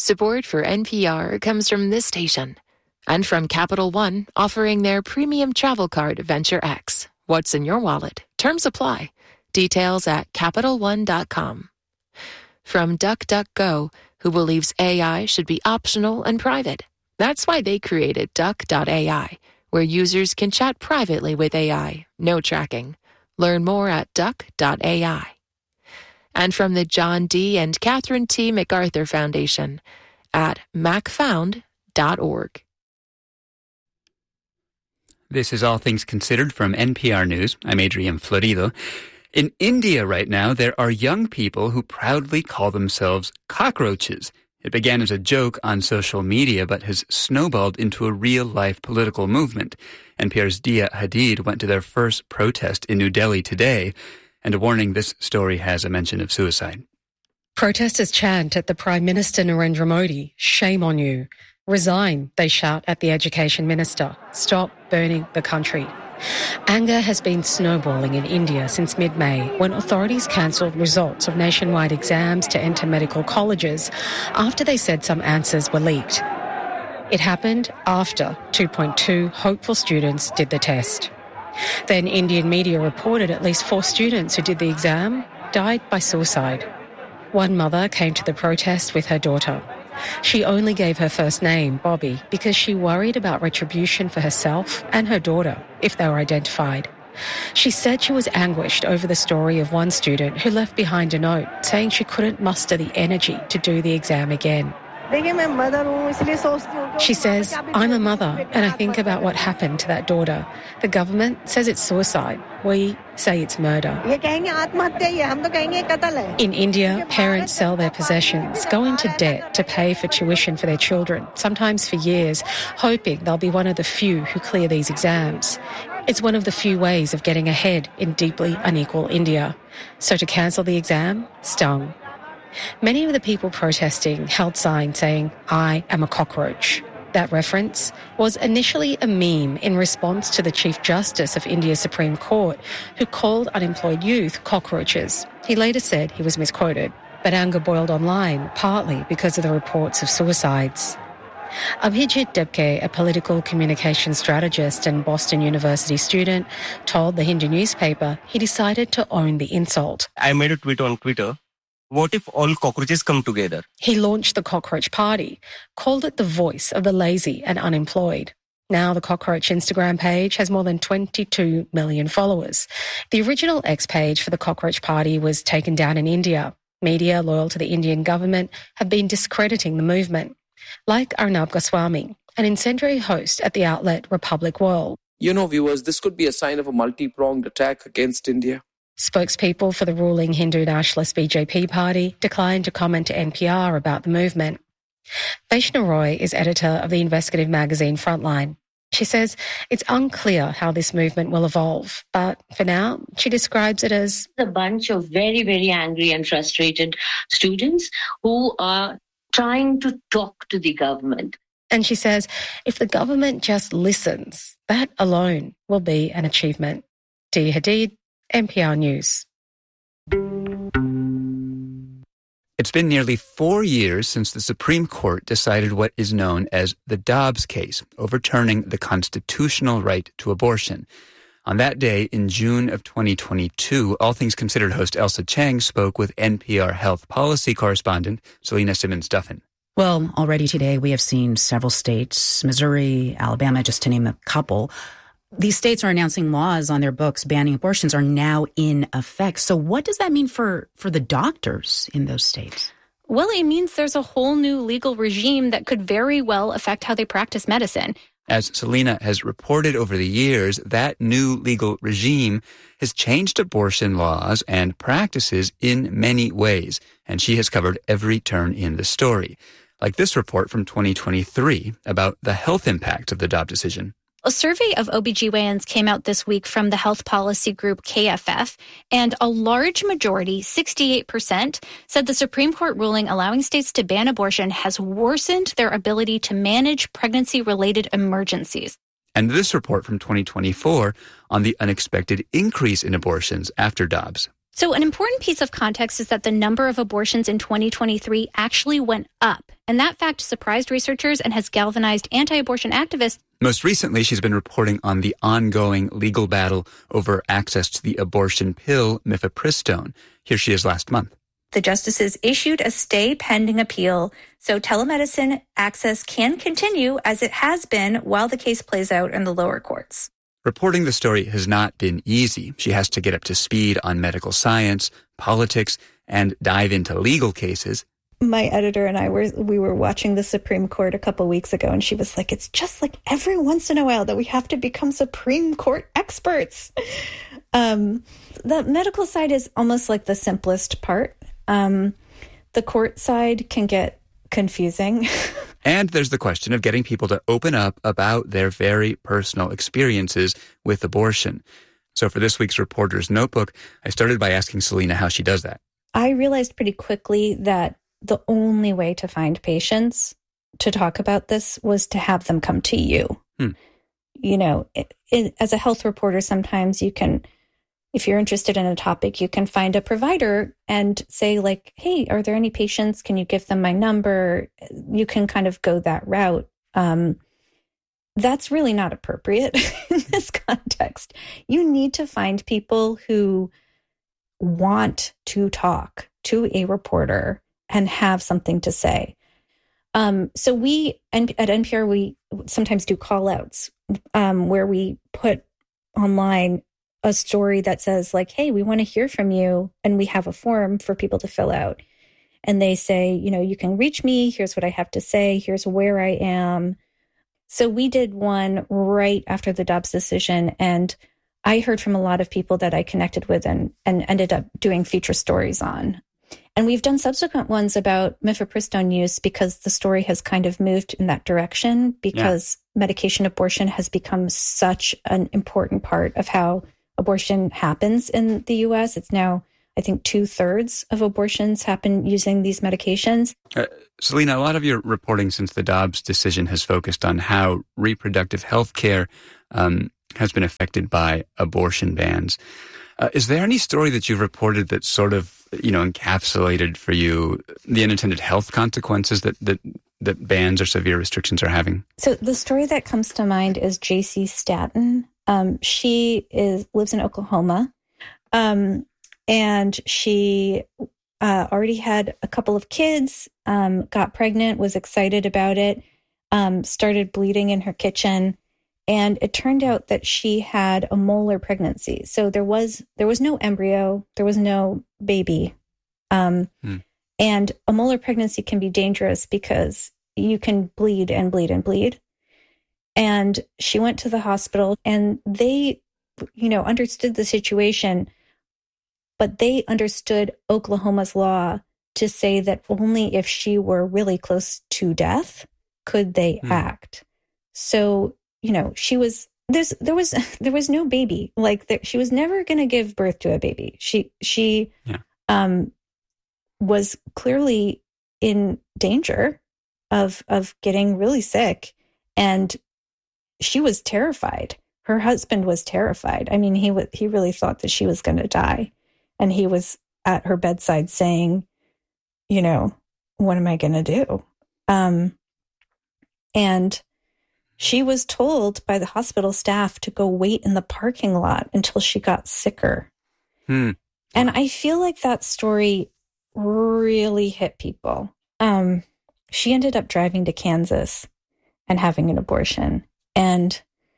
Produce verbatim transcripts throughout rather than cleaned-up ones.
Support for N P R comes from this station and from Capital One, offering their premium travel card Venture X. What's in your wallet? Terms apply. Details at Capital One dot com. From DuckDuckGo, who believes A I should be optional and private. That's why they created Duck dot A I, where users can chat privately with A I, no tracking. Learn more at Duck dot A I. And from the John D. and Catherine T. MacArthur Foundation at mac found dot org. This is All Things Considered from N P R News. I'm Adrian Florido. In India right now, there are young people who proudly call themselves cockroaches. It began as a joke on social media, but has snowballed into a real-life political movement. N P R's Dia Hadid went to their first protest in New Delhi today, and a warning, this story has a mention of suicide. Protesters chant at the Prime Minister Narendra Modi, "Shame on you." "Resign," they shout at the Education Minister. "Stop burning the country." Anger has been snowballing in India since mid-May, when authorities cancelled results of nationwide exams to enter medical colleges after they said some answers were leaked. It happened after two point two hopeful students did the test. Then Indian media reported at least four students who did the exam died by suicide. One mother came to the protest with her daughter. She only gave her first name, Bobby, because she worried about retribution for herself and her daughter if they were identified. She said she was anguished over the story of one student who left behind a note saying she couldn't muster the energy to do the exam again. She says, "I'm a mother and I think about what happened to that daughter. The government says it's suicide. We say it's murder." In India, parents sell their possessions, go into debt to pay for tuition for their children, sometimes for years, hoping they'll be one of the few who clear these exams. It's one of the few ways of getting ahead in deeply unequal India. So to cancel the exam stung. Many of the people protesting held signs saying, "I am a cockroach." That reference was initially a meme in response to the Chief Justice of India's Supreme Court, who called unemployed youth cockroaches. He later said he was misquoted, but anger boiled online, partly because of the reports of suicides. Abhijit Debke, a political communication strategist and Boston University student, told the Hindu newspaper he decided to own the insult. I made a tweet on Twitter. What if all cockroaches come together? He launched the Cockroach Party, called it the voice of the lazy and unemployed. Now the Cockroach Instagram page has more than twenty-two million followers. The original X page for the Cockroach Party was taken down in India. Media loyal to the Indian government have been discrediting the movement. Like Arnab Goswami, an incendiary host at the outlet Republic World. You know, viewers, this could be a sign of a multi-pronged attack against India. Spokespeople for the ruling Hindu nationalist B J P party declined to comment to N P R about the movement. Vaishna Roy is editor of the investigative magazine Frontline. She says it's unclear how this movement will evolve, but for now, she describes it as a bunch of very, very angry and frustrated students who are trying to talk to the government. And she says if the government just listens, that alone will be an achievement. Dia Hadid, N P R News. It's been nearly four years since the Supreme Court decided what is known as the Dobbs case, overturning the constitutional right to abortion. On that day, in June of twenty twenty-two, All Things Considered host Elsa Chang spoke with N P R health policy correspondent Selena Simmons-Duffin. Well, already today we have seen several states, Missouri, Alabama, just to name a couple. These states are announcing laws on their books banning abortions are now in effect. So what does that mean for, for the doctors in those states? Well, it means there's a whole new legal regime that could very well affect how they practice medicine. As Selena has reported over the years, that new legal regime has changed abortion laws and practices in many ways, and she has covered every turn in the story. Like this report from twenty twenty-three about the health impact of the Dobbs decision. A survey of O B G Y Ns came out this week from the health policy group K F F, and a large majority, sixty-eight percent, said the Supreme Court ruling allowing states to ban abortion has worsened their ability to manage pregnancy-related emergencies. And this report from twenty twenty-four on the unexpected increase in abortions after Dobbs. So an important piece of context is that the number of abortions in twenty twenty-three actually went up And that fact surprised researchers and has galvanized anti-abortion activists. Most recently, she's been reporting on the ongoing legal battle over access to the abortion pill mifepristone. Here she is last month. The justices issued a stay pending appeal, so telemedicine access can continue as it has been while the case plays out in the lower courts. Reporting the story has not been easy. She has to get up to speed on medical science, politics, and dive into legal cases. My editor and I were we were watching the Supreme Court a couple weeks ago, and she was like, it's just like every once in a while that we have to become Supreme Court experts. Um, the medical side is almost like the simplest part. Um, the court side can get confusing. And there's the question of getting people to open up about their very personal experiences with abortion. So for this week's Reporter's Notebook, I started by asking Selena how she does that. I realized pretty quickly that the only way to find patients to talk about this was to have them come to you. Hmm. You know, it, it, as a health reporter, sometimes you can, if you're interested in a topic, you can find a provider and say like, hey, are there any patients? Can you give them my number? You can kind of go that route. Um, that's really not appropriate in this context. You need to find people who want to talk to a reporter and have something to say. Um, so we, at N P R, we sometimes do call outs um, where we put online a story that says like, hey, we want to hear from you. And we have a form for people to fill out. And they say, you know, you can reach me. Here's what I have to say. Here's where I am. So we did one right after the Dobbs decision. And I heard from a lot of people that I connected with and, and ended up doing feature stories on. And we've done subsequent ones about mifepristone use because the story has kind of moved in that direction because yeah. medication abortion has become such an important part of how abortion happens in the U S. It's now, I think, two thirds of abortions happen using these medications. Uh, Selena, a lot of your reporting since the Dobbs decision has focused on how reproductive health care um, has been affected by abortion bans. Uh, is there any story that you've reported that sort of, you know, encapsulated for you the unintended health consequences that, that, that bans or severe restrictions are having? So the story that comes to mind is J C Staten. Um, she is lives in Oklahoma, um, and she uh, already had a couple of kids, um, got pregnant, was excited about it, um, started bleeding in her kitchen. And it turned out that she had a molar pregnancy. So there was there was no embryo, there was no baby. Um, hmm. And a molar pregnancy can be dangerous because you can bleed and bleed and bleed. And she went to the hospital and they, you know, understood the situation, but they understood Oklahoma's law to say that only if she were really close to death could they hmm. act. So you know, she was, there's, there was, there was no baby. Like there, she was never going to give birth to a baby. She, she, yeah. um, was clearly in danger of, of getting really sick. And she was terrified. Her husband was terrified. I mean, he was, he really thought that she was going to die. And he was at her bedside saying, you know, what am I going to do? Um, and she was told by the hospital staff to go wait in the parking lot until she got sicker. Hmm. And I feel like that story really hit people. Um, she ended up driving to Kansas and having an abortion. And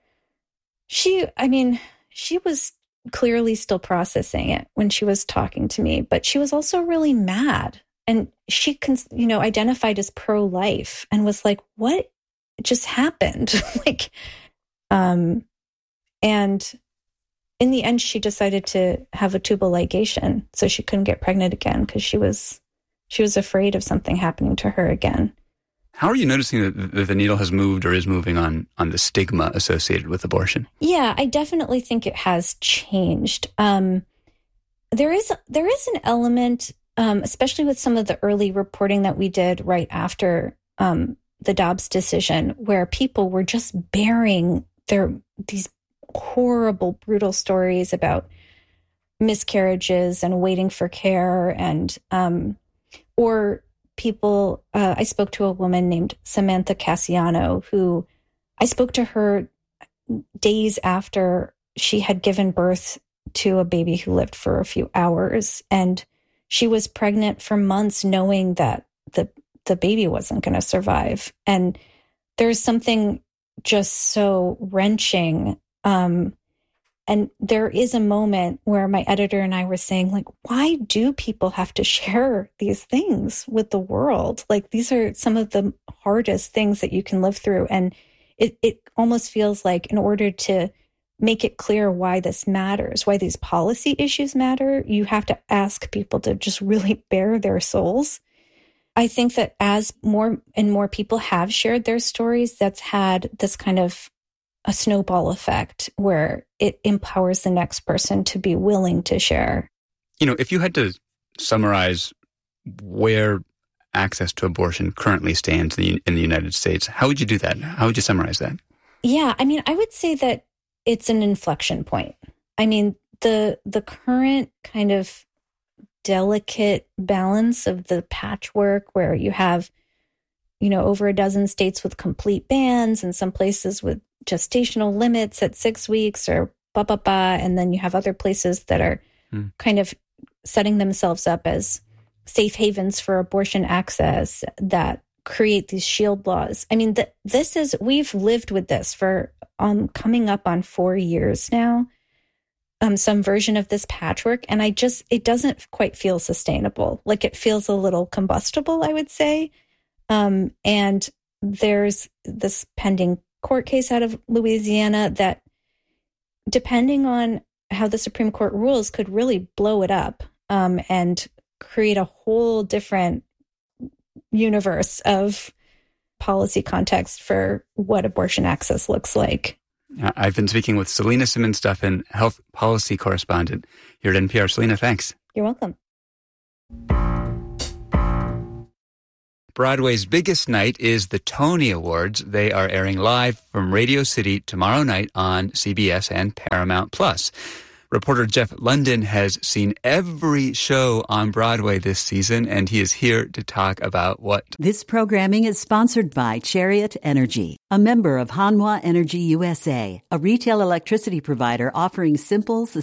she, I mean, she was clearly still processing it when she was talking to me, but she was also really mad. And she, you know, identified as pro-life and was like, what just happened? like, um, and in the end, she decided to have a tubal ligation so she couldn't get pregnant again because she was, she was afraid of something happening to her again. How are you noticing that, that the needle has moved or is moving on, on the stigma associated with abortion? Yeah, I definitely think it has changed. Um, there is, there is an element, um, especially with some of the early reporting that we did right after, um, the Dobbs decision, where people were just bearing their these horrible, brutal stories about miscarriages and waiting for care, and um, or people, uh, I spoke to a woman named Samantha Cassiano, who I spoke to her days after she had given birth to a baby who lived for a few hours. And she was pregnant for months knowing that the, the baby wasn't going to survive. And there's something just so wrenching. Um, and there is a moment where my editor and I were saying, like, why do people have to share these things with the world? Like, these are some of the hardest things that you can live through. And it, it almost feels like in order to make it clear why this matters, why these policy issues matter, you have to ask people to just really bare their souls. I think that as more and more people have shared their stories, that's had this kind of a snowball effect where it empowers the next person to be willing to share. You know, if you had to summarize where access to abortion currently stands in the, in the United States, how would you do that? How would you summarize that? Yeah, I mean, I would say that it's an inflection point. I mean, the the current kind of delicate balance of the patchwork where you have, you know, over a dozen states with complete bans and some places with gestational limits at six weeks or blah, blah, blah. And then you have other places that are mm. kind of setting themselves up as safe havens for abortion access that create these shield laws. I mean, th- this is, we've lived with this for um, coming up on four years now, um, some version of this patchwork. And I just, it doesn't quite feel sustainable. Like, it feels a little combustible, I would say. Um, and there's this pending court case out of Louisiana that, depending on how the Supreme Court rules, could really blow it up um, and create a whole different universe of policy context for what abortion access looks like. I've been speaking with Selena Simmons-Duffin, health policy correspondent here at N P R. Selena, thanks. You're welcome. Broadway's biggest night is the Tony Awards. They are airing live from Radio City tomorrow night on C B S and Paramount Plus. Reporter Jeff London has seen every show on Broadway this season, and he is here to talk about what. This programming is sponsored by Chariot Energy, a member of Hanwha Energy U S A, a retail electricity provider offering simple,